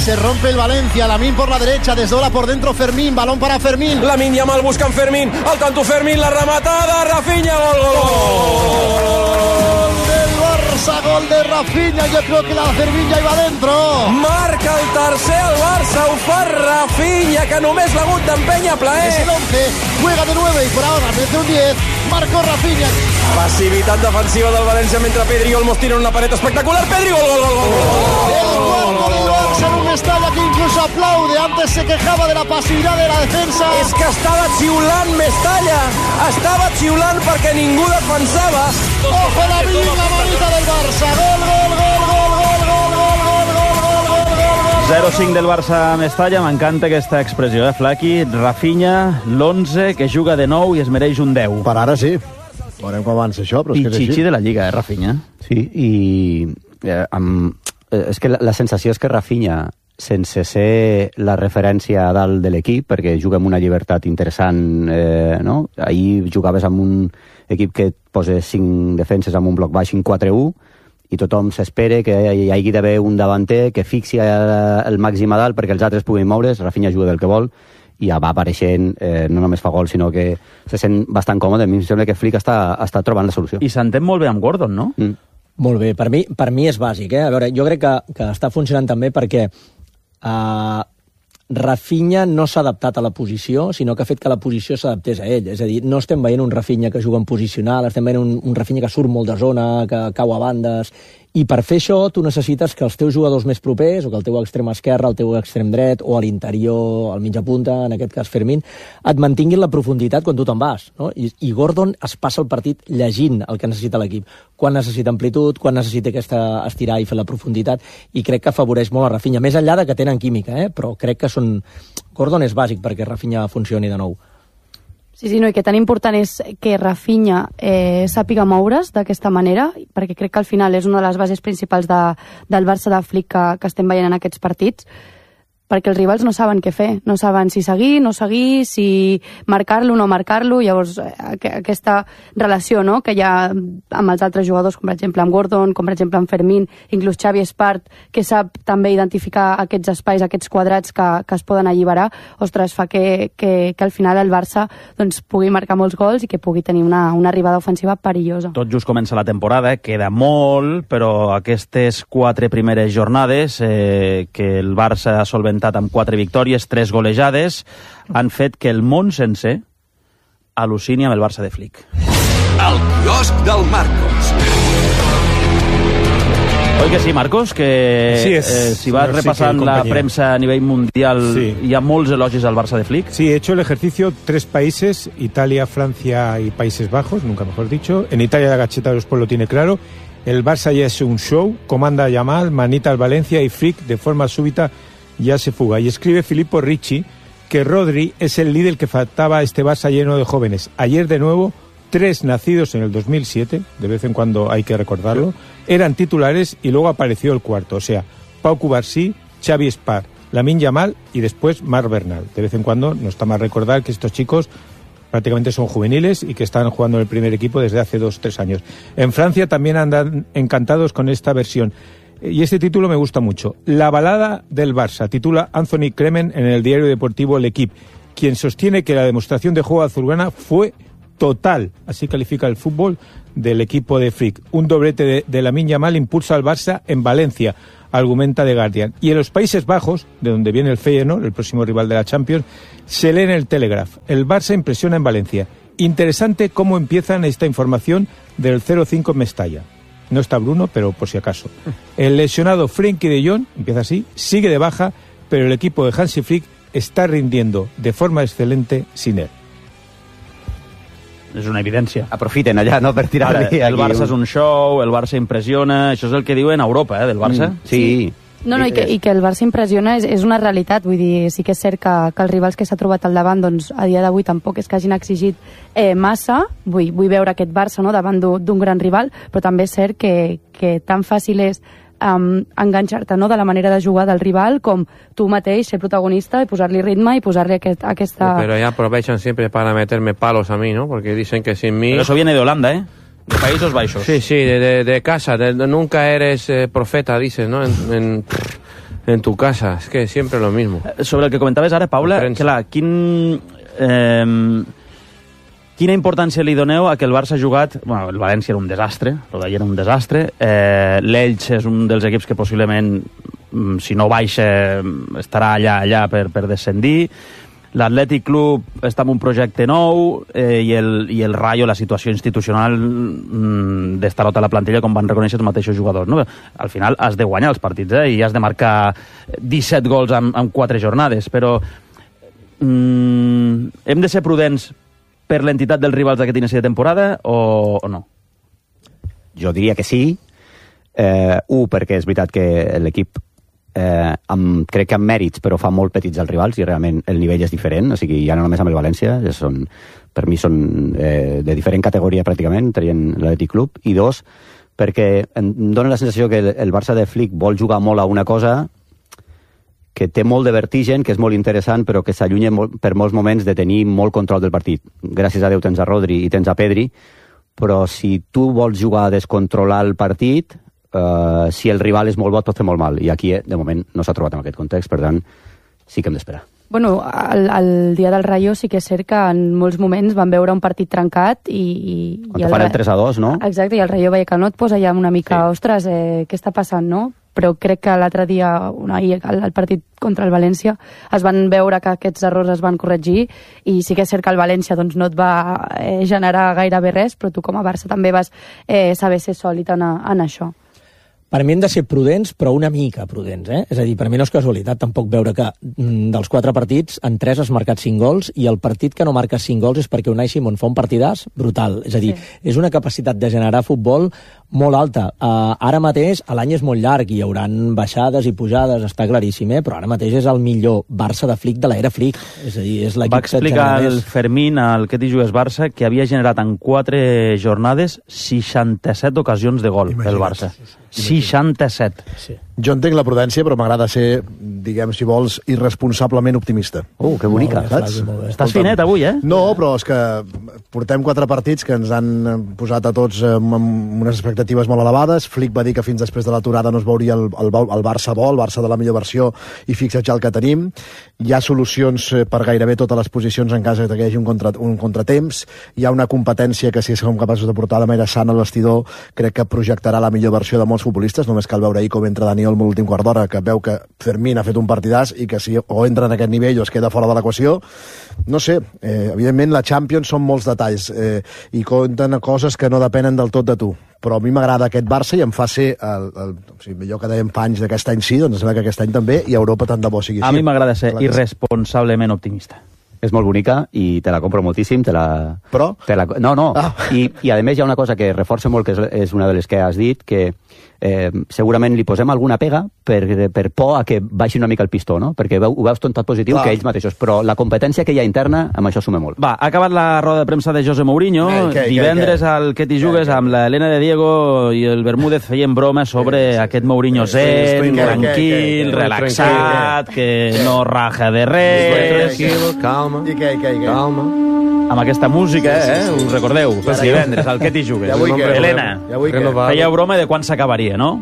Se rompe el Valencia, Lamine por la derecha, desdobla por dentro Fermín, balón para Fermín. Lamine Yamal buscant Fermín, al tanto Fermín, la rematada, Rafinha, gol, gol, gol. Del Barça, gol de Rafinha, yo creo que la Fermín ya iba dentro. Marca el tercer al Barça, ho fa Rafinha, que només l'ha hagut d'empènyer a plaer. Es el 11, juega de 9 y por ahora mete un 10, marcó Rafinha. Passivitat defensiva del València mentre Pedri Olmos tira una paret espectacular. Pedri, gol, gol, gol, gol. El cuarto del Barça en un Mestalla que incluso aplaude. Antes se quejaba de la pasividad de la defensa. És que estava xiulant Mestalla, estava xiulant perquè ningú defensava. Ojo la manita del Barça. Gol, gol, gol, gol, gol, gol, gol, gol, gol, gol, gol. 0-5 del Barça a Mestalla, m'encanta aquesta expressió, Flaqui. Rafinha, l'11, que juga de 9 i es mereix un 10. Per ara sí. Veurem com avança això, però és que és així. Pichichi de la Lliga, Rafinha. Sí, i és que la sensació és que Rafinha, sense ser la referència a dalt de l'equip, perquè juga amb una llibertat interessant, no? Ahir jugaves amb un equip que et posa 5 defenses amb un bloc baix en 4-1, i tothom s'espera que hi hagi d'haver un davanter que fixi el màxim a dalt perquè els altres puguin moure's. Rafinha juga del que vol i ja va apareixent, no només fa gol, sinó que se sent bastant còmode. A mi em sembla que Flick està trobant la solució. I s'entén molt bé amb Gordon, no? Molt bé, per mi és bàsic. A veure, jo crec que està funcionant també perquè Rafinha no s'ha adaptat a la posició, sinó que ha fet que la posició s'adaptés a ell. És a dir, no estem veient un Rafinha que juga en posicional, estem veient un Rafinha que surt molt de zona, que cau a bandes. I per fer això tu necessites que els teus jugadors més propers, o que el teu extrem esquerre, el teu extrem dret, o a l'interior, al mitja punta, en aquest cas Fermín, et mantinguin la profunditat quan tu te'n vas, no? I Gordon es passa el partit llegint el que necessita l'equip. Quan necessita amplitud, quan necessita estirar i fer la profunditat, i crec que afavoreix molt a Rafinha. Més enllà de que tenen química, però crec que Gordon és bàsic perquè Rafinha funcioni de nou. Sí, no, i que tan important és que Rafinha sàpiga moure's d'aquesta manera, perquè crec que al final és una de les bases principals del Barça de Flick que estem veient en aquests partits, perquè els rivals no saben què fer, no saben si seguir, no seguir, si marcar-lo o no marcar-lo. Llavors aquesta relació, no?, que hi ha amb els altres jugadors, com per exemple amb Gordon, com per exemple amb Fermín, inclús Xavi Espart, que sap també identificar aquests espais, aquests quadrats que es poden alliberar, ostres, fa que al final el Barça doncs, pugui marcar molts gols i que pugui tenir una arribada ofensiva perillosa. Tot just comença la temporada, queda molt, però aquestes 4 primeres jornades que el Barça ha solventat amb 4 victòries, 3 golejades, han fet que el món sencer al·lucini amb el Barça de Flick. El quiosc del Marcos. Oi que sí, Marcos? Que si vas repasant la premsa a nivell mundial, hi ha molts elogis al Barça de Flick. Sí, he hecho el ejercicio 3 países, Italia, Francia y Países Bajos, nunca mejor dicho. En Italia la Gazzetta dello Sport lo tiene claro. El Barça ya es un show, comanda Yamal, manita al Valencia y Flick de forma súbita ya se fuga. Y escribe Filippo Ricci que Rodri es el líder que faltaba a este Barça lleno de jóvenes. Ayer de nuevo 3 nacidos en el 2007, de vez en cuando hay que recordarlo, eran titulares y luego apareció el cuarto, o sea, Pau Cubarsí, Xavi Espart, Lamine Yamal y después Marc Bernal. De vez en cuando no está mal recordar que estos chicos prácticamente son juveniles y que están jugando en el primer equipo desde hace 2-3 años. En Francia también andan encantados con esta versión. Y este título me gusta mucho. La balada del Barça, titula Anthony Cremen en el diario deportivo L'Equipe, quien sostiene que la demostración de juego azulgrana fue total. Así califica el fútbol del equipo de Flick. Un doblete de Lamine Yamal impulsa al Barça en Valencia, argumenta The Guardian. Y en los Países Bajos, de donde viene el Feyenoord, el próximo rival de la Champions, se lee en el Telegraph: el Barça impresiona en Valencia. Interesante cómo empiezan esta información del 0-5 en Mestalla. No está Bruno, pero por si acaso. El lesionado Frenkie de Jong, empieza así, sigue de baja, pero el equipo de Hansi Flick está rindiendo de forma excelente sin él. És una evidència. Aprofiten allà, no?, per tirar-li... El Barça és un show, el Barça impressiona... Això és el que diuen a Europa, del Barça. Sí. No, i que el Barça impressiona és una realitat. Vull dir, sí que és cert que els rivals que s'ha trobat al davant, doncs, a dia d'avui tampoc és que hagin exigit massa. Vull veure aquest Barça, no?, davant d'un gran rival, però també és cert que tan fàcil és enganxar-te, no?, de la manera de jugar del rival com tu mateix ser protagonista i posar-li ritme i posar-li aquesta... Pero ya aprovechan siempre para meterme palos a mí, ¿no? Porque dicen que sin mí... Pero eso viene de Holanda, ¿eh? De Países Bajos. Sí, de casa. Nunca eres profeta, dices, ¿no? en tu casa, es que siempre lo mismo. Sobre el que comentaves ara, Paula, clar, quina importància li doneu a que el Barça ha jugat... Bueno, el València era un desastre, el d'ahir era un desastre. L'Elx és un dels equips que possiblement, si no baixa, estarà allà per descendir. L'Atlètic Club està en un projecte nou i el Rayo, la situació institucional d'estarota a la plantilla, com van reconèixer els mateixos jugadors. No? Al final has de guanyar els partits i has de marcar 17 gols en 4 jornades, però hem de ser prudents per l'entitat dels rivals d'aquest inici de temporada o no? Jo diria que sí. Perquè és veritat que l'equip crec que amb mèrits, però fa molt petits els rivals i realment el nivell és diferent, o sigui, ja no només amb el València, per mi són de diferent categoria pràcticament, traient l'Atlètic Club, i dos, perquè em dóna la sensació que el Barça de Flick vol jugar molt a una cosa que té molt de vertigen, que és molt interessant, però que s'allunya per molts moments de tenir molt control del partit. Gràcies a Déu tens a Rodri i tens a Pedri, però si tu vols jugar a descontrolar el partit, si el rival és molt bo, pot fer molt mal. I aquí, de moment, no s'ha trobat en aquest context, per tant, sí que hem d'esperar. Bueno, el dia del Rayo sí que és cert que en molts moments van veure un partit trencat i quan te fan el 3-2, no? Exacte, i el Rayo Vallecano et posa ja una mica, ostres, què està passant, no? Però crec que l'altre dia, el partit contra el València, es van veure que aquests errors es van corregir i sí que és cert que el València doncs, no et va generar gairebé res, però tu com a Barça també vas saber ser sòlid en això. Per mi hem de ser prudents, però una mica prudents, És a dir, per mi no és casualitat tampoc veure que dels 4 partits, en 3 has marcat 5 gols, i el partit que no marques 5 gols és perquè Unai Simón fa un partidàs brutal. És a dir, és una capacitat de generar futbol molt alta. Ara mateix l'any és molt llarg i hi haurà baixades i pujades, està claríssim, però ara mateix és el millor Barça de Flick de l'era Flick. És a dir, és l'equip va explicar el Fermín al que jugues Barça que havia generat en 4 jornades 67 ocasions de gol el Barça. 67. Sí. Jo entenc la prudència, però m'agrada ser, diguem, si vols, irresponsablement optimista. Que bonica, saps? Estàs finet avui, No, però és que portem 4 partits que ens han posat a tots amb unes expectatives molt elevades. Flick va dir que fins després de l'aturada no es veuria el Barça bo, el Barça de la millor versió, i fixa't ja el que tenim. Hi ha solucions per gairebé totes les posicions en cas que hi hagi un contratemps. Hi ha una competència que, si som capaços de portar de manera sana al vestidor, crec que projectarà la millor versió de molts futbolistes. Només cal veure ahir com entra Dani Olmo l'últim quart d'hora, que veu que Fermín ha fet un partidàs i que si o entra en aquest nivell o es queda fora de l'equació. No sé, evidentment la Champions són molts detalls i compten coses que no depenen del tot de tu, però a mi m'agrada aquest Barça i em fa ser allò que dèiem fa anys d'aquest any sí, doncs sembla que aquest any també, i a Europa tant de bo sigui així. A mi m'agrada ser irresponsablement optimista. És molt bonica i te la compro moltíssim. Però? No. I a més hi ha una cosa que reforça molt, que és una de les que has dit, que segurament li posem alguna pega per por a que baixi una mica el pistó, no? Perquè ho veus tot positiu que ells mateixos, però la competència que hi ha interna, amb això suma molt. Va, ha acabat la roda de premsa de José Mourinho. Divendres al Que t'hi jugues amb l'Helena de Diego i el Bermúdez feien broma sobre aquest Mourinho zen, tranquil, relaxat, que no raja de res. Calma. I què? Calma. Amb aquesta música, us recordeu? Divendres al Que t'hi jugues. Helena, fèieu broma de quan s'acabaria, no?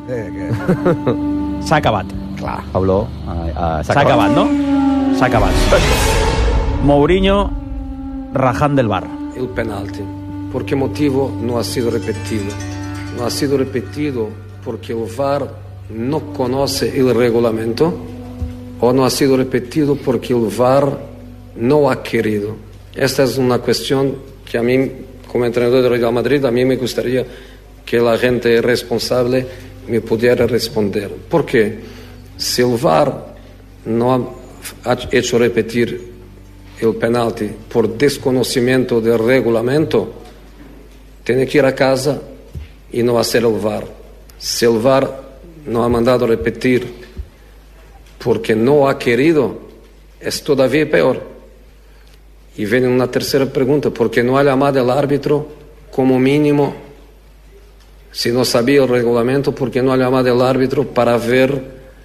S'ha acabat. Clar. Pablo, s'ha acabat, no? S'ha acabat. Mourinho rajando del bar. El penalti. ¿Por qué motivo no ha sido repetido? No ha sido repetido porque el VAR no conoce el reglamento o no ha sido repetido porque el VAR no ha querido. Esta es una cuestión que a mí, como entrenador del Real Madrid, a mí me gustaría que la gente responsable me pudiera responder. ¿Por qué? Si el VAR no ha hecho repetir el penalti por desconocimiento del reglamento, tiene que ir a casa y no hacer el VAR. Si el VAR no ha mandado repetir porque no ha querido, es todavía peor. Y viene una tercera pregunta, ¿por qué no ha llamado al árbitro como mínimo? Si no sabía el reglamento, ¿por qué no ha llamado al árbitro para ver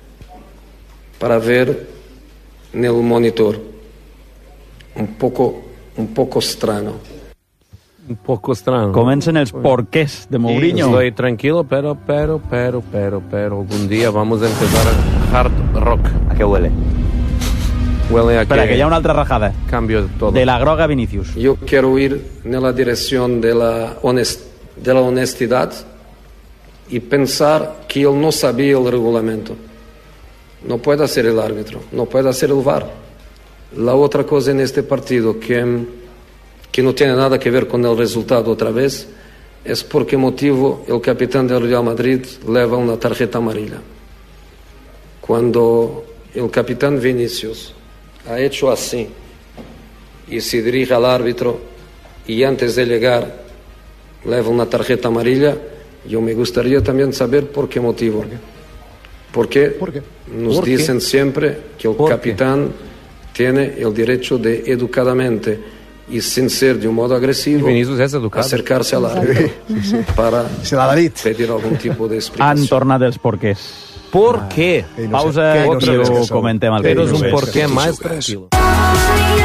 en el monitor? Un poco extraño. Un poco strano. Comencen els porqués de Mourinho. Estoy tranquilo, pero algún día vamos a empezar a hard rock. ¿A qué huele? Huele a Espera, que hi ha una altra rajada. Cambio de todo. De la groga a Vinicius. Yo quiero ir en la dirección de la honestidad y pensar que él no sabía el reglamento. No puede ser el árbitro, no puede ser el VAR. La otra cosa en este partido que no tiene nada que ver con el resultado otra vez es por qué motivo el capitán del Real Madrid lleva una tarjeta amarilla. Cuando el capitán Vinicius ha hecho así y se dirige al árbitro y antes de llegar lleva una tarjeta amarilla, yo me gustaría también saber por qué motivo. Porque nos dicen siempre que el capitán tiene el derecho de educadamente y sin ser de un modo agresivo acercarse al árbitro para pedir algún tipo de explicación. Han tornat els porqués. ¿Por qué? Pausa i ho comentem al Pero es un vídeo. porqué más tranquilo.